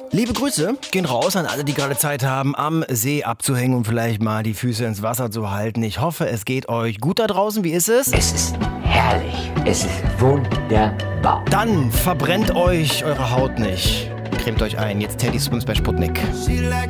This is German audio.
Liebe Grüße gehen raus an alle, die gerade Zeit haben, am See abzuhängen und vielleicht mal die Füße ins Wasser zu halten. Ich hoffe, es geht euch gut da draußen. Wie ist es? Es ist herrlich. Es ist wunderbar. Dann verbrennt euch eure Haut nicht. Cremt euch ein. Jetzt Teddy Swims bei Sputnik.